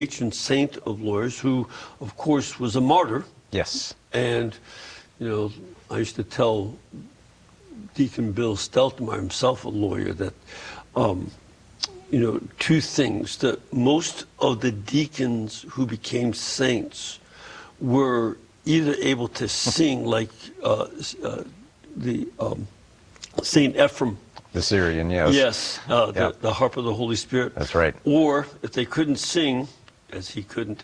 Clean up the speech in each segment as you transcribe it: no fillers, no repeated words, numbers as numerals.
patron saint of lawyers who, of course, was a martyr. Yes. And, I used to tell Deacon Bill Steltmeyer, himself a lawyer, that, two things. That most of the deacons who became saints were either able to sing like the Saint Ephrem. The Syrian, yes. Yes, the harp of the Holy Spirit. That's right. Or if they couldn't sing, as he couldn't,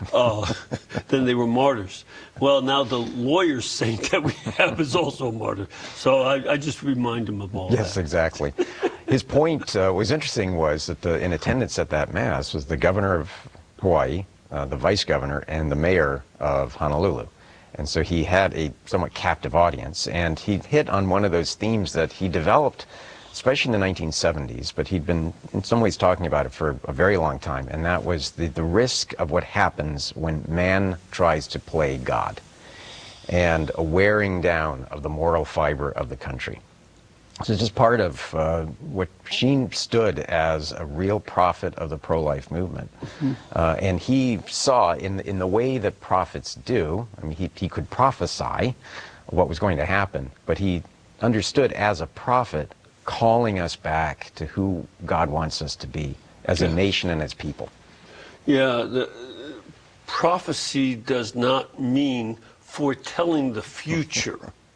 then they were martyrs. Well, now the lawyer saint that we have is also a martyr. So I just remind him of all that. Yes, exactly. His point was interesting was that in attendance at that Mass was the governor of Hawaii, the vice governor, and the mayor of Honolulu. And so he had a somewhat captive audience, and he hit on one of those themes that he developed, especially in the 1970s, but he'd been in some ways talking about it for a very long time, and that was the risk of what happens when man tries to play God, and a wearing down of the moral fiber of the country. So it's just part of what Sheen stood as a real prophet of the pro-life movement. Mm-hmm. And he saw in the way that prophets do, I mean, he could prophesy what was going to happen, but he understood as a prophet calling us back to who God wants us to be as a nation and as people. Yeah, the prophecy does not mean foretelling the future.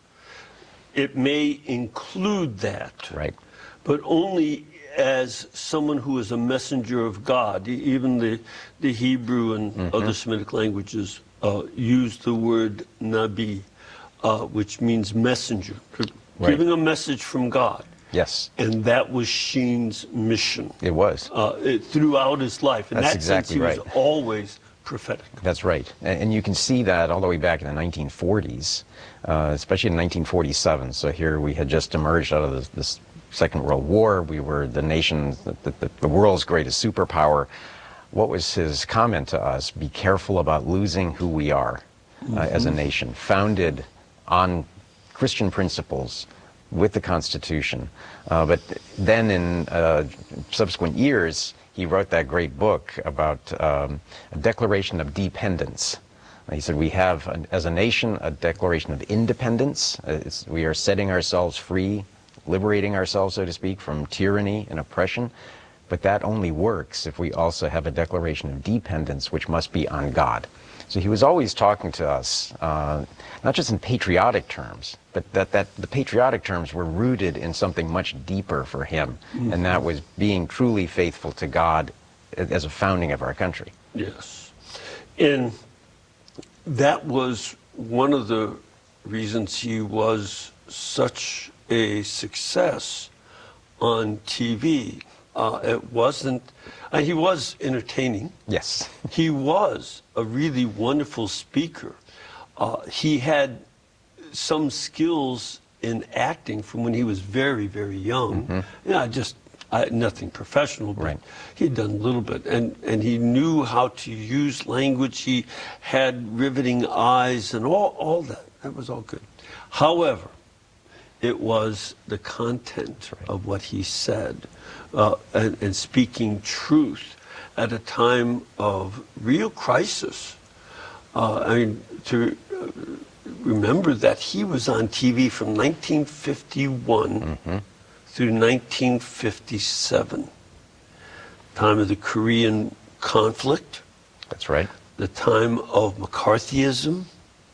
It may include that, right, but only as someone who is a messenger of God. Even the Hebrew and other Semitic languages use the word nabi, which means messenger, giving a message from God. Yes. And that was Sheen's mission. It was. Throughout his life. In That's that exactly sense, he right. was always prophetic. That's right. And you can see that all the way back in the 1940s, especially in 1947. So here we had just emerged out of this Second World War. We were the nation, the world's greatest superpower. What was his comment to us? Be careful about losing who we are as a nation, founded on Christian principles, with the Constitution. But then in subsequent years, he wrote that great book about a declaration of dependence. He said we have, as a nation, a declaration of independence. We are setting ourselves free, liberating ourselves, so to speak, from tyranny and oppression. But that only works if we also have a declaration of dependence, which must be on God. So he was always talking to us, not just in patriotic terms, but that the patriotic terms were rooted in something much deeper for him, and that was being truly faithful to God as a founding of our country. Yes. And that was one of the reasons he was such a success on TV. It wasn't, he was entertaining. Yes. He was a really wonderful speaker. He had some skills in acting from when he was very, very young. Nothing professional, but he'd done a little bit. And he knew how to use language. He had riveting eyes and all that. That was all good. However, it was the content of what he said and speaking truth at a time of real crisis. To remember that he was on TV from 1951 through 1957, time of the Korean conflict. That's right. The time of McCarthyism,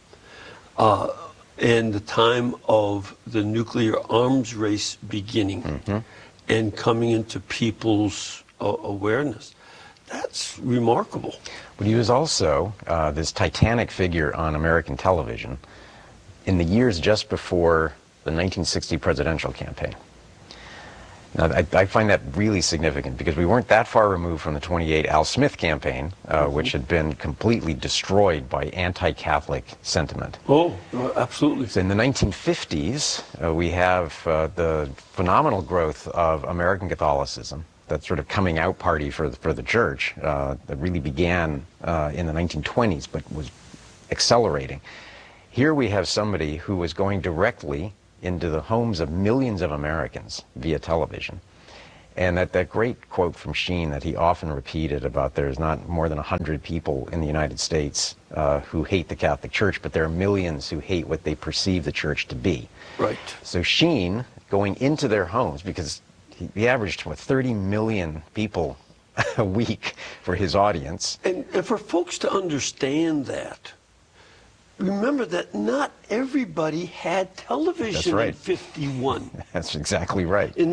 and the time of the nuclear arms race beginning and coming into people's awareness. That's remarkable. But he was also this titanic figure on American television in the years just before the 1960 presidential campaign. Now, I find that really significant because we weren't that far removed from the 28 Al Smith campaign, which had been completely destroyed by anti-Catholic sentiment. Oh, absolutely. So in the 1950s, we have the phenomenal growth of American Catholicism, that sort of coming out party for the church that really began in the 1920s, but was accelerating. Here we have somebody who was going directly into the homes of millions of Americans via television. And that great quote from Sheen that he often repeated about there's not more than 100 people in the United States who hate the Catholic Church, but there are millions who hate what they perceive the Church to be. Right. So Sheen, going into their homes, because he averaged, what, 30 million people a week for his audience. And for folks to understand that, remember that not everybody had television. That's right. In 51. That's exactly right. In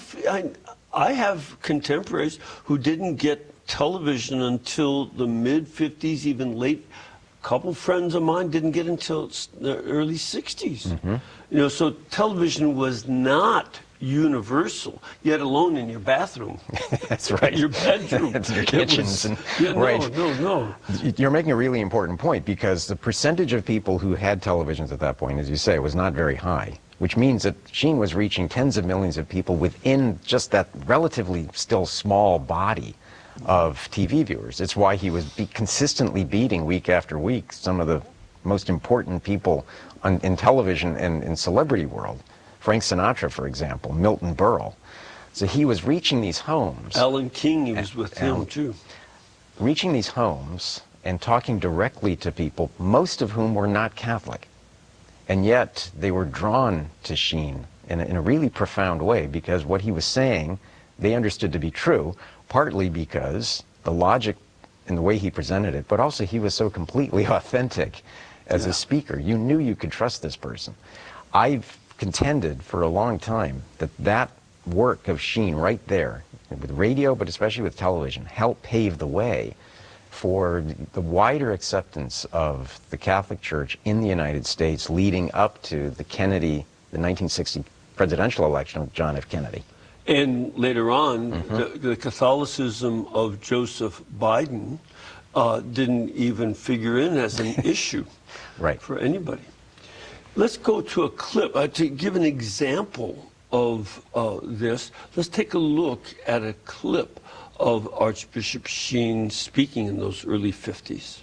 I have contemporaries who didn't get television until the mid-50s, even late. A couple friends of mine didn't get until the early 60s. Mm-hmm. You know, so television was not universal, yet alone in your bathroom. That's right. Your bedroom. It's your kitchens. Right. No. You're making a really important point, because the percentage of people who had televisions at that point, as you say, was not very high, which means that Sheen was reaching tens of millions of people within just that relatively still small body of TV viewers. It's why he was consistently beating week after week some of the most important people in television and in celebrity world. Frank Sinatra, for example, Milton Berle. So he was reaching these homes. Alan King, he was with him too. Reaching these homes and talking directly to people, most of whom were not Catholic. And yet they were drawn to Sheen in a really profound way, because what he was saying, they understood to be true, partly because the logic in the way he presented it, but also he was so completely authentic as a speaker. You knew you could trust this person. I've contended for a long time that work of Sheen right there, with radio, but especially with television, helped pave the way for the wider acceptance of the Catholic Church in the United States leading up to the 1960 presidential election of John F. Kennedy. And later on, the Catholicism of Joseph Biden didn't even figure in as an issue for anybody. Let's go to a clip. To give an example of this, let's take a look at a clip of Archbishop Sheen speaking in those early 50s.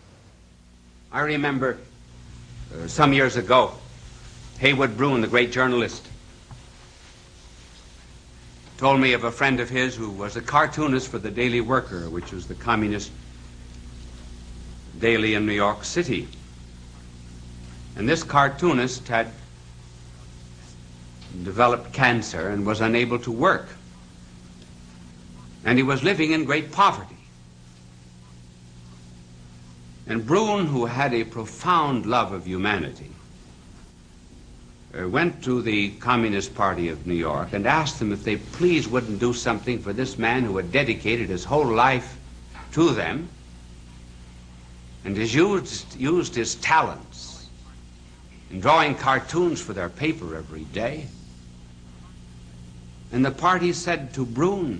I remember some years ago, Haywood Broun, the great journalist, told me of a friend of his who was a cartoonist for the Daily Worker, which was the communist daily in New York City. And this cartoonist had developed cancer and was unable to work. And he was living in great poverty. And Broun, who had a profound love of humanity, went to the Communist Party of New York and asked them if they please wouldn't do something for this man who had dedicated his whole life to them and has used his talents in drawing cartoons for their paper every day. And the party said to Broun,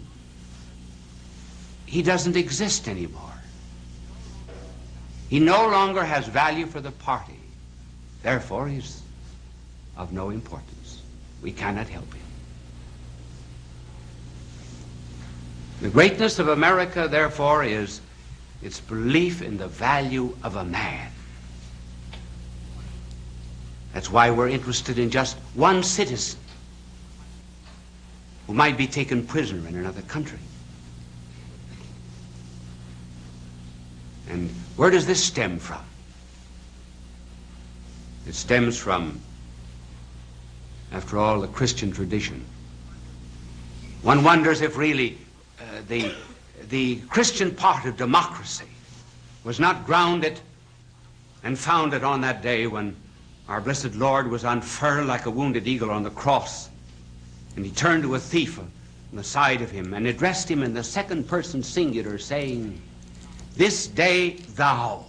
he doesn't exist anymore. He no longer has value for the party. Therefore, he's of no importance. We cannot help him. The greatness of America, therefore, is its belief in the value of a man. That's why we're interested in just one citizen who might be taken prisoner in another country. And where does this stem from? It stems from, after all, the Christian tradition. One wonders if really the Christian part of democracy was not grounded and founded on that day when our blessed Lord was unfurled like a wounded eagle on the cross, and he turned to a thief on the side of him and addressed him in the second person singular, saying, "This day thou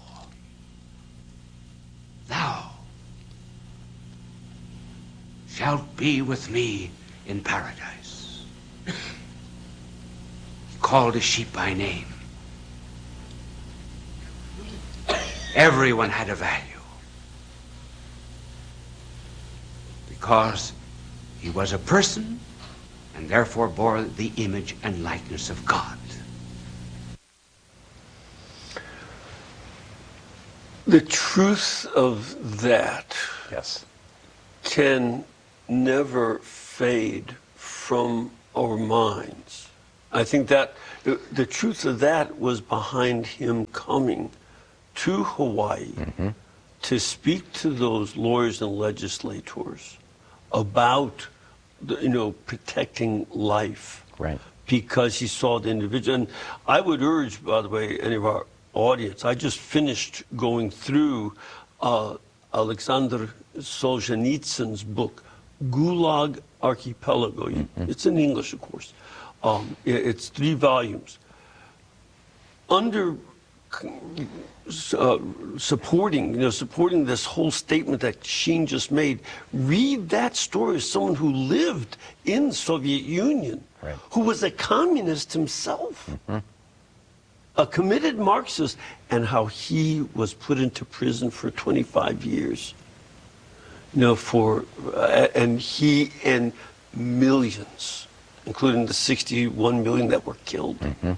shalt be with me in paradise." He called his sheep by name. Everyone had a value because he was a person and therefore bore the image and likeness of God. The truth of that can never fade from our minds. I think that the truth of that was behind him coming to Hawaii to speak to those lawyers and legislators about, protecting life. Right. Because he saw the individual. And I would urge, by the way, any of our audience, I just finished going through Alexander Solzhenitsyn's book, Gulag Archipelago. It's in English, of course. It's 3 volumes. Under supporting this whole statement that Sheen just made, read that story of someone who lived in the Soviet Union, right, who was a communist himself, a committed Marxist, and how he was put into prison for 25 years. And he and millions, including the 61 million that were killed.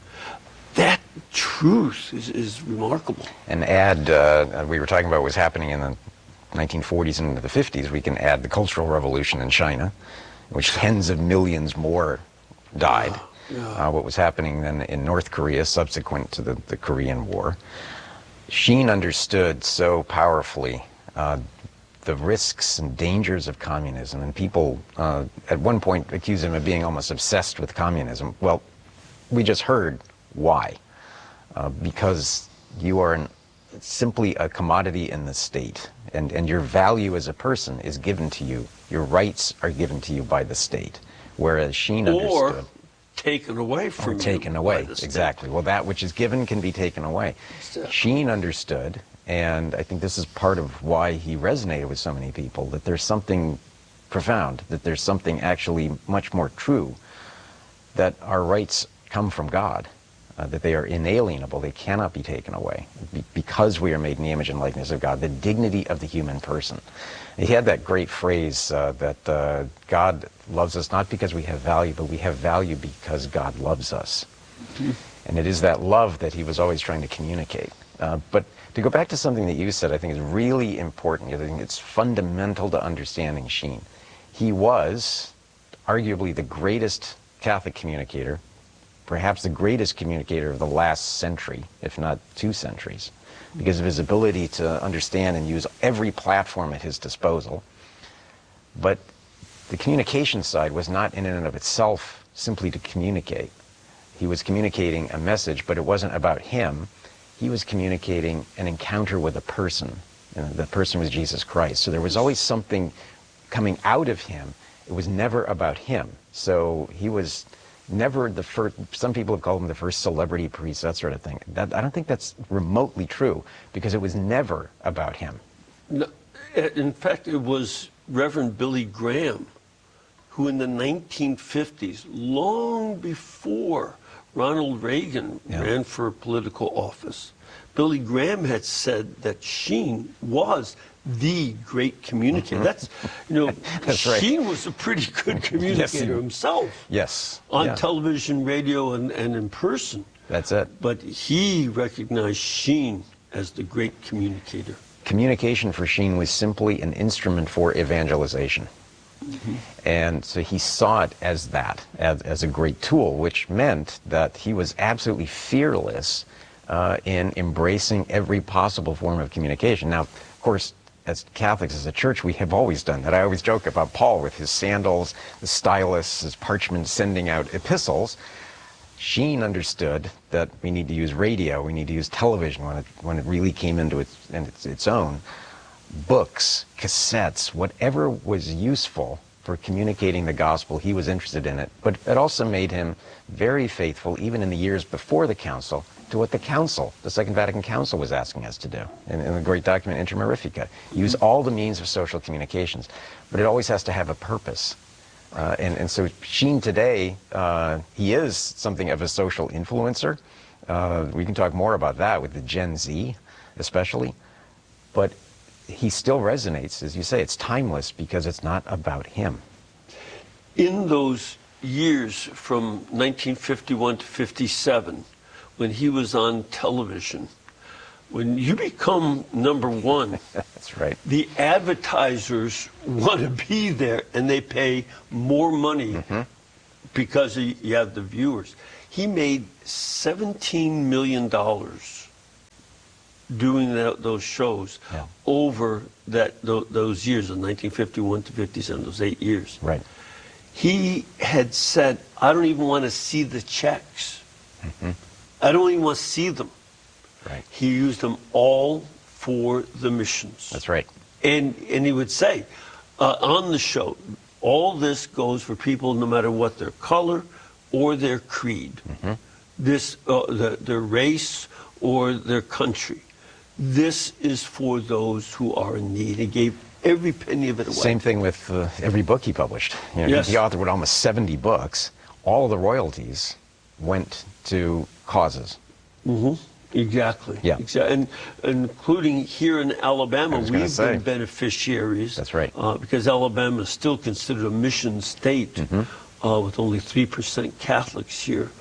That truth is remarkable. And we were talking about what was happening in the 1940s and into the 50s. We can add the Cultural Revolution in China, in which tens of millions more died. What was happening then in North Korea subsequent to the Korean War. Sheen understood so powerfully the risks and dangers of communism, and people at one point accused him of being almost obsessed with communism. Well, we just heard why. Because you are simply a commodity in the state, and your value as a person is given to you. Your rights are given to you by the state, whereas Sheen understood. Or taken away from you. Taken away, by the state. exactly. Well, that which is given can be taken away. Exactly. Sheen understood, and I think this is part of why he resonated with so many people, that there's something profound, that there's something actually much more true, that our rights come from God. That they are inalienable, they cannot be taken away, because we are made in the image and likeness of God, the dignity of the human person. He had that great phrase that God loves us not because we have value, but we have value because God loves us. And it is that love that he was always trying to communicate. But to go back to something that you said, I think is really important. I think it's fundamental to understanding Sheen. He was arguably the greatest Catholic communicator, perhaps the greatest communicator of the last century, if not 2 centuries, because of his ability to understand and use every platform at his disposal. But the communication side was not in and of itself simply to communicate. He was communicating a message, but it wasn't about him. He was communicating an encounter with a person, and the person was Jesus Christ. So there was always something coming out of him. It was never about him. So he was never the first. Some people have called him the first celebrity priest, that sort of thing. I don't think that's remotely true, because it was never about him. No, in fact, it was Reverend Billy Graham who in the 1950s, long before Ronald Reagan ran for political office, Billy Graham had said that Sheen was the great communicator. That's, That's right. Sheen was a pretty good communicator himself. Yes. On television, radio, and in person. That's it. But he recognized Sheen as the great communicator. Communication for Sheen was simply an instrument for evangelization. And so he saw it as that, as a great tool, which meant that he was absolutely fearless in embracing every possible form of communication. Now, of course, as Catholics, as a church, we have always done that. I always joke about Paul with his sandals, the stylus, his parchment, sending out epistles. Sheen understood that we need to use radio, we need to use television when it really came into its own. Books, cassettes, whatever was useful for communicating the gospel, he was interested in it. But it also made him very faithful, even in the years before the council, to what the council, the Second Vatican Council, was asking us to do in the great document Inter Mirifica. Use all the means of social communications, but it always has to have a purpose. And so Sheen today, he is something of a social influencer. We can talk more about that with the Gen Z, especially. But he still resonates, as you say. It's timeless because it's not about him. In those years from 1951 to 57, when he was on television, when you become #1, that's right. The advertisers want to be there, and they pay more money because you have the viewers. He made $17 million doing those shows over those years of 1951 to 57, those 8 years. Right. He had said, I don't even want to see the checks. I don't even want to see them. Right. He used them all for the missions. That's right. And he would say on the show, all this goes for people no matter what their color or their creed, their race or their country. This is for those who are in need. He gave every penny of it away. Same thing with every book he published. You know, Yes. The author wrote almost 70 books. All the royalties went to causes. Exactly. Yeah. And including here in Alabama, I was gonna we've say. been beneficiaries. That's right. Because Alabama is still considered a mission state with only 3% Catholics here.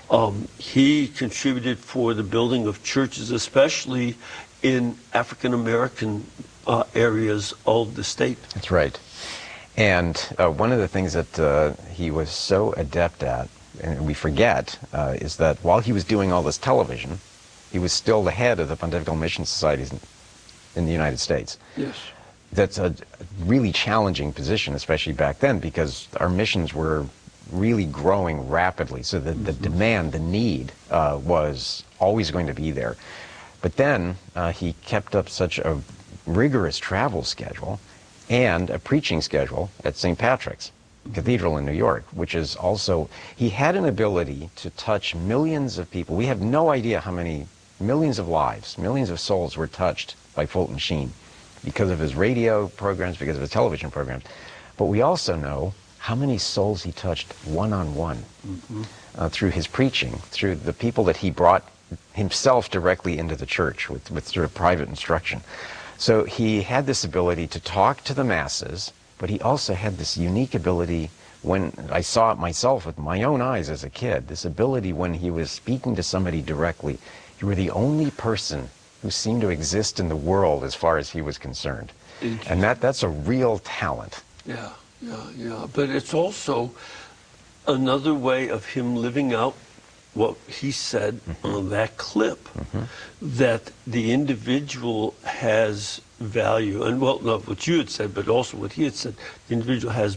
He contributed for the building of churches, especially in African American areas of the state. That's right. And one of the things that he was so adept at, and we forget, is that while he was doing all this television, he was still the head of the Pontifical Mission Societies in the United States. Yes. That's a really challenging position, especially back then, because our missions were really growing rapidly. So the demand, the need was always going to be there. But then he kept up such a rigorous travel schedule and a preaching schedule at St. Patrick's Cathedral in New York, which is also, he had an ability to touch millions of people. We have no idea how many millions of lives, millions of souls were touched by Fulton Sheen because of his radio programs, because of his television programs. But we also know how many souls he touched one-on-one through his preaching, through the people that he brought himself directly into the church with sort of private instruction. So he had this ability to talk to the masses, but he also had this unique ability, when I saw it myself with my own eyes as a kid, this ability when he was speaking to somebody directly, you were the only person who seemed to exist in the world as far as he was concerned. And that's a real talent. Yeah. But it's also another way of him living out what he said on that clip, that the individual has value. And well, not what you had said, but also what he had said. The individual has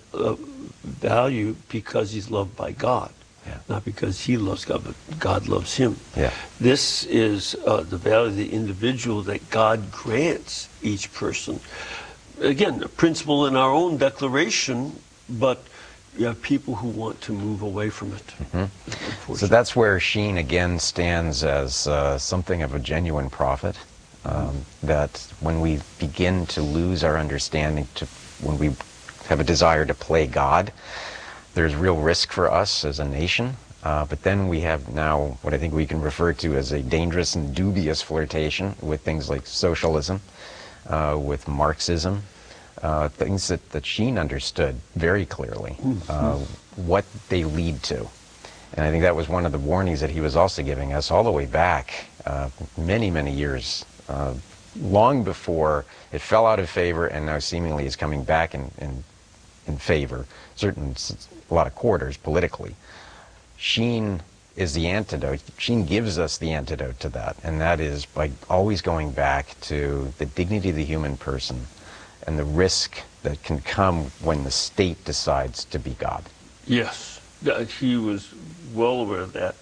value because he's loved by God. Yeah. Not because he loves God, but God loves him. Yeah. This is the value of the individual that God grants each person. Again, a principle in our own declaration, but you have people who want to move away from it. So that's where Sheen again stands as something of a genuine prophet. That when we begin to lose our understanding, when we have a desire to play God, there's real risk for us as a nation. But then we have now what I think we can refer to as a dangerous and dubious flirtation with things like socialism, with Marxism, things that Sheen understood very clearly, what they lead to. And I think that was one of the warnings that he was also giving us all the way back many, many years, long before it fell out of favor and now seemingly is coming back in favor, a lot of quarters politically. Sheen is the antidote. Sheen gives us the antidote to that, and that is by always going back to the dignity of the human person and the risk that can come when the state decides to be God. Yes, he was well aware of that.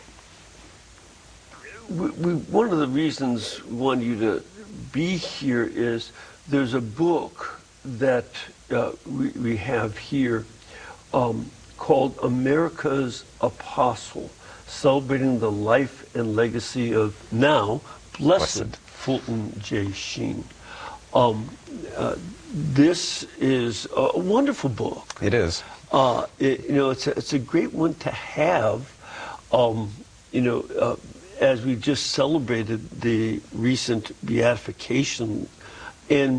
One of the reasons we want you to be here is there's a book that we have here called America's Apostle, celebrating the life and legacy of now Blessed Fulton J. Sheen. This is a wonderful book. It is. It's a great one to have. As we just celebrated the recent beatification, and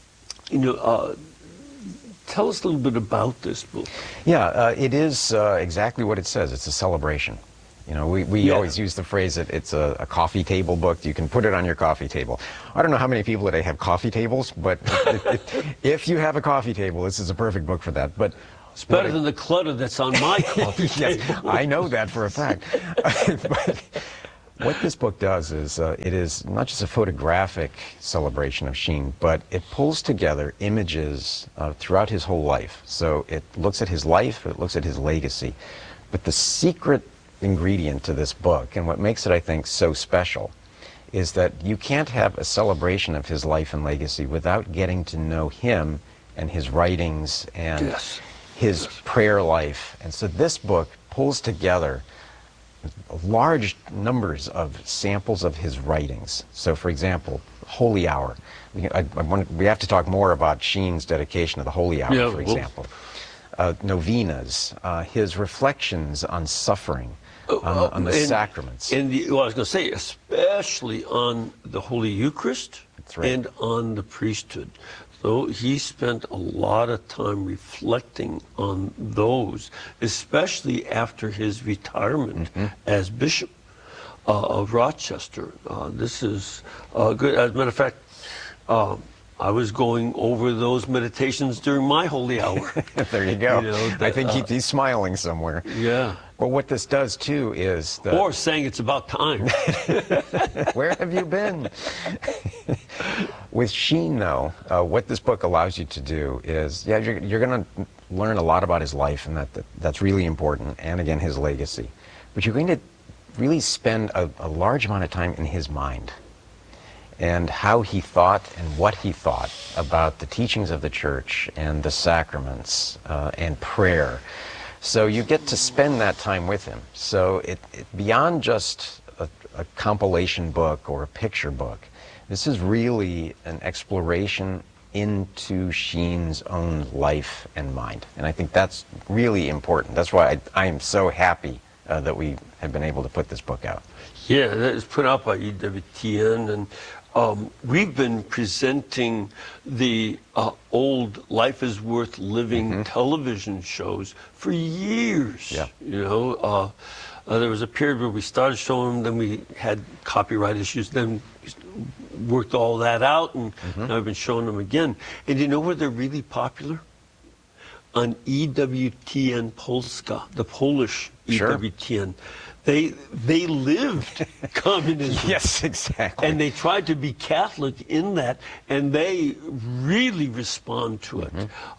tell us a little bit about this book. Yeah, it is exactly what it says. It's a celebration. We always use the phrase that it's a coffee table book. You can put it on your coffee table. I don't know how many people today have coffee tables, but if you have a coffee table, this is a perfect book for that. But It's better than the clutter that's on my coffee table. Yes, I know that for a fact. But what this book does is it is not just a photographic celebration of Sheen, but it pulls together images throughout his whole life. So it looks at his life, it looks at his legacy. But the secret ingredient to this book, and what makes it, I think, so special, is that you can't have a celebration of his life and legacy without getting to know him and his writings and his prayer life. And so this book pulls together large numbers of samples of his writings. So, for example, Holy Hour. We have to talk more about Sheen's dedication of the Holy Hour, for example. Novenas, his reflections on suffering, on the sacraments. And I was going to say, especially on the Holy Eucharist and on the priesthood. So he spent a lot of time reflecting on those, especially after his retirement as bishop of Rochester. This is good. As a matter of fact, I was going over those meditations during my holy hour. There you go. I think he's smiling somewhere. Yeah. Well, what this does, too, is... Or saying it's about time. Where have you been? With Sheen, though, what this book allows you to do is, you're going to learn a lot about his life, and that's really important, and again, his legacy. But you're going to really spend a large amount of time in his mind, and how he thought and what he thought about the teachings of the church and the sacraments and prayer. So you get to spend that time with him. So it beyond just a compilation book or a picture book, this is really an exploration into Sheen's own life and mind. And I think that's really important. That's why I am so happy that we have been able to put this book out. Yeah, that is put out by EWTN, and we've been presenting the old Life is Worth Living television shows for years. Yeah. You know, there was a period where we started showing them, then we had copyright issues, then worked all that out, and now we've been showing them again. And you know where they're really popular? On EWTN Polska, the Polish EWTN. They lived communism. Yes, exactly. And they tried to be Catholic in that, and they really respond to it.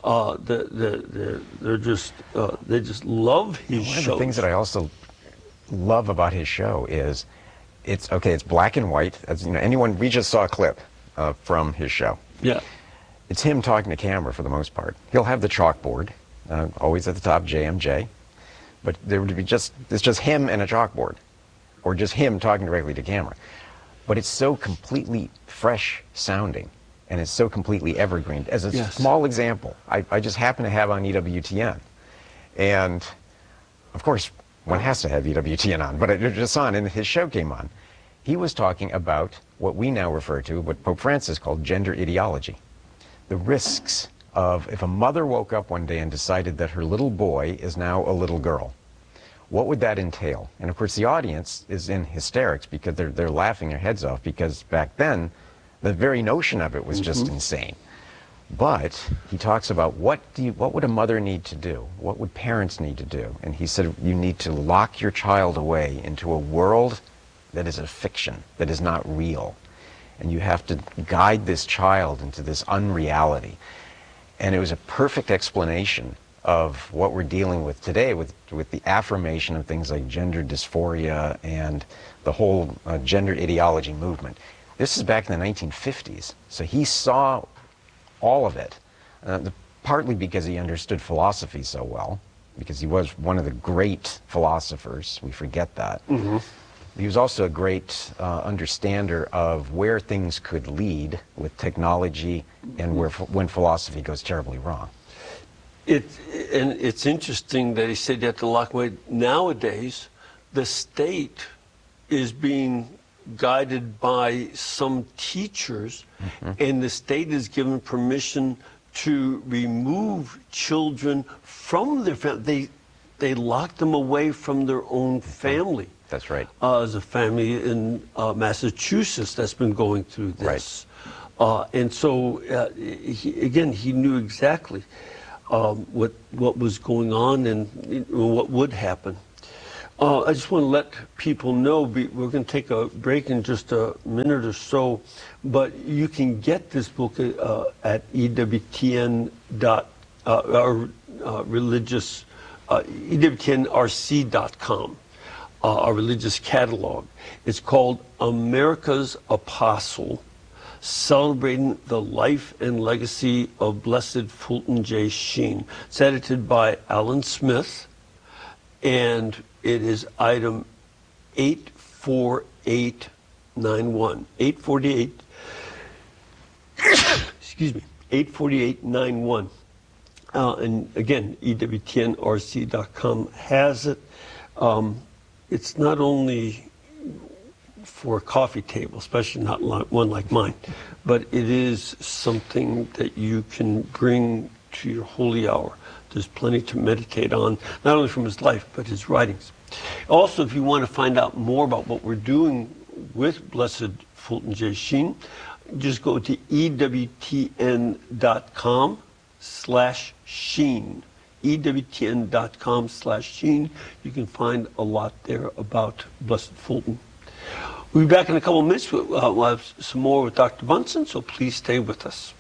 They just love his show. One of the things that I also love about his show is it's black and white. As you know, we just saw a clip from his show. Yeah. It's him talking to camera for the most part. He'll have the chalkboard, always at the top, JMJ. But there would be it's just him and a chalkboard, or just him talking directly to camera. But it's so completely fresh sounding, and it's so completely evergreen. As a small example, I just happen to have on EWTN. And, of course, one has to have EWTN on, but it just on, and his show came on. He was talking about what we now refer to, what Pope Francis called gender ideology. The risks of if a mother woke up one day and decided that her little boy is now a little girl, what would that entail? And of course the audience is in hysterics because they're laughing their heads off, because back then the very notion of it was just insane. But he talks about what would a mother need to do? What would parents need to do? And he said you need to lock your child away into a world that is a fiction, that is not real. And you have to guide this child into this unreality. And it was a perfect explanation of what we're dealing with today with the affirmation of things like gender dysphoria and the whole gender ideology movement. This is back in the 1950s. So he saw all of it, partly because he understood philosophy so well, because he was one of the great philosophers. We forget that. He was also a great understander of where things could lead with technology and when philosophy goes terribly wrong. It's interesting that he said you have to lock away. Nowadays, the state is being guided by some teachers, and the state is given permission to remove children from their family. They lock them away from their own family. That's right. There's a family in Massachusetts that's been going through this. And so, he knew exactly. what was going on and what would happen. I just want to let people know, we're going to take a break in just a minute or so, but you can get this book at EWTN EWTNRC.com, our religious catalog. It's called America's Apostle, Celebrating the Life and Legacy of Blessed Fulton J. Sheen. It's edited by Alan Smith, and it is item 84891. 848, excuse me, 84891. And again, EWTNRC.com has it. It's not only for a coffee table, especially not one like mine, but it is something that you can bring to your holy hour. There's plenty to meditate on, not only from his life, but his writings. Also, if you want to find out more about what we're doing with Blessed Fulton J. Sheen, just go to EWTN.com/Sheen. EWTN.com/Sheen. You can find a lot there about Blessed Fulton. We'll be back in a couple of minutes. We'll have some more with Dr. Bunsen, so please stay with us.